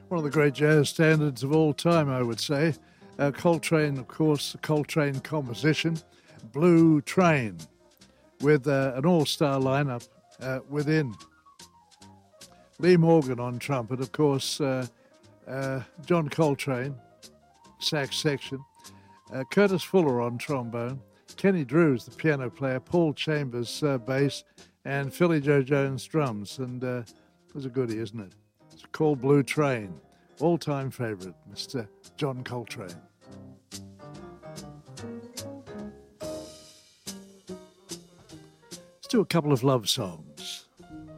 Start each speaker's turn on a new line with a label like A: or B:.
A: One of the great jazz standards of all time, I would say. Coltrane, of course, the Coltrane composition, Blue Train, with an all-star lineup within. Lee Morgan on trumpet, of course, John Coltrane, sax section, Curtis Fuller on trombone, Kenny Drews, the piano player, Paul Chambers, bass, and Philly Joe Jones, drums. And it was a goodie, isn't it? It's called Blue Train. All-time favourite, Mr. John Coltrane. Let's do a couple of love songs.